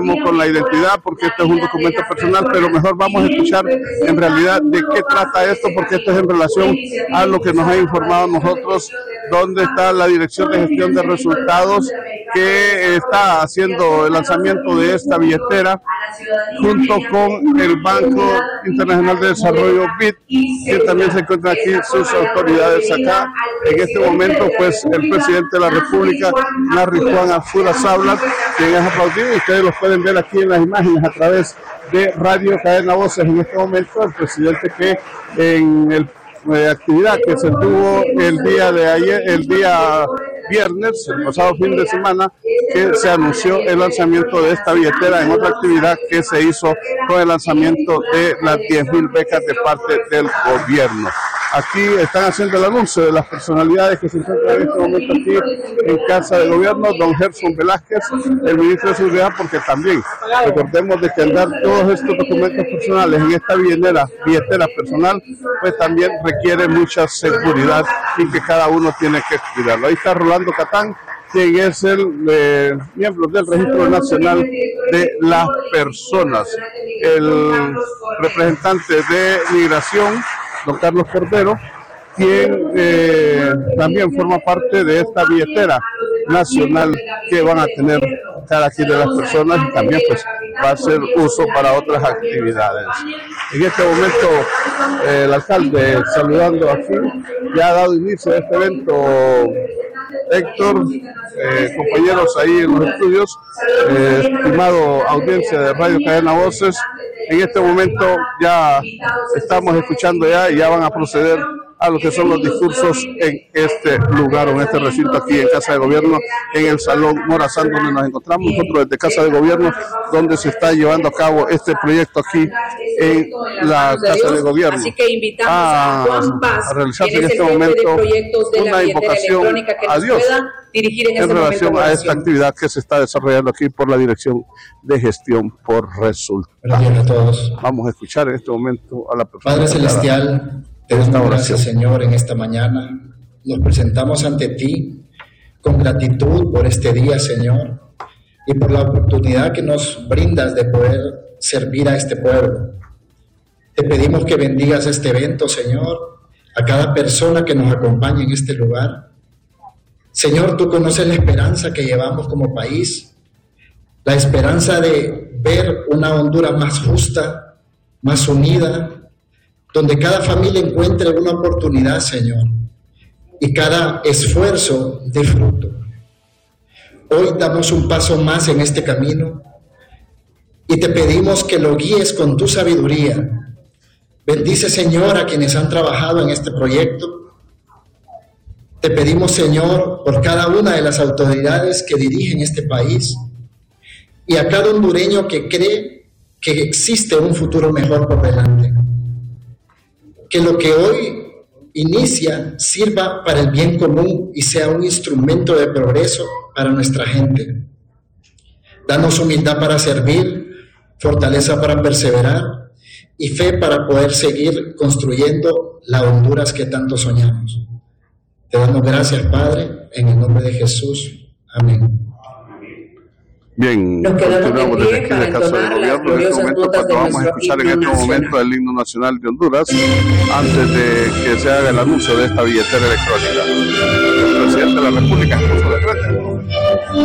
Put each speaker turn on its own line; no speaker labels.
podemos con la identidad porque este es un documento personal, pero mejor vamos a escuchar en realidad de qué trata esto, porque esto es en relación a lo que nos ha informado nosotros, dónde está la Dirección de Gestión de Resultados que está haciendo el lanzamiento de esta billetera junto con el Banco Internacional de Desarrollo BID, que también se encuentran aquí sus autoridades acá. En este momento, pues, el presidente de la República, Narri-Juan Arzúa Sabla, quien es aplaudido, y ustedes los pueden ver aquí en las imágenes a través de Radio Cadena Voces. En este momento, el presidente que en el actividad que se tuvo el día de ayer, el día viernes, el pasado fin de semana, que se anunció el lanzamiento de esta billetera en otra actividad que se hizo con el lanzamiento de las 10,000 becas de parte del gobierno. Aquí están haciendo el anuncio de las personalidades que se encuentran en este momento aquí en Casa de Gobierno, don Gerson Velázquez, el ministro de Seguridad, porque también recordemos de que al dar todos estos documentos personales en esta billetera personal, pues también requiere mucha seguridad y que cada uno tiene que cuidarlo. Ahí está Rolando Catán, quien es el miembro del Registro Nacional de las Personas, el representante de Migración, don Carlos Cordero, quien también forma parte de esta billetera nacional que van a tener cada quien de las personas, y también pues va a ser uso para otras actividades. En este momento el alcalde saludando aquí, ya ha dado inicio a este evento. Héctor, compañeros ahí en los estudios, estimado audiencia de Radio Cadena Voces, en este momento ya estamos escuchando y ya van a proceder a lo que son los discursos en este lugar, o en este recinto aquí en Casa de Gobierno, en el Salón Morazán, donde nos encontramos nosotros desde Casa de Gobierno, donde se está llevando a cabo este proyecto aquí en la Casa de Gobierno.
Así que invitamos a Juan Paz,
a realizarse en este momento una invocación a Dios en relación a esta actividad que se está desarrollando aquí por la Dirección de Gestión por Resultados.
Buenos días a todos.
Vamos a escuchar en este momento a la persona.
Padre Celestial, te damos gracias, Señor, en esta mañana. Nos presentamos ante ti con gratitud por este día, Señor, y por la oportunidad que nos brindas de poder servir a este pueblo. Te pedimos que bendigas este evento, Señor, a cada persona que nos acompaña en este lugar. Señor, tú conoces la esperanza que llevamos como país, la esperanza de ver una Honduras más justa, más unida, donde cada familia encuentre una oportunidad, Señor, y cada esfuerzo dé fruto. Hoy damos un paso más en este camino y te pedimos que lo guíes con tu sabiduría. Bendice, Señor, a quienes han trabajado en este proyecto. Te pedimos, Señor, por cada una de las autoridades que dirigen este país y a cada hondureño que cree que existe un futuro mejor por delante. Que lo que hoy inicia sirva para el bien común y sea un instrumento de progreso para nuestra gente. Danos humildad para servir, fortaleza para perseverar y fe para poder seguir construyendo la Honduras que tanto soñamos. Te damos gracias, Padre, en el nombre de Jesús. Amén.
Bien, continuamos desde aquí en la Casa de Gobierno. En este momento, cuando vamos a escuchar en este momento el himno nacional de Honduras, antes de que se haga el anuncio de esta billetera electrónica. El presidente de la República expuso de frente.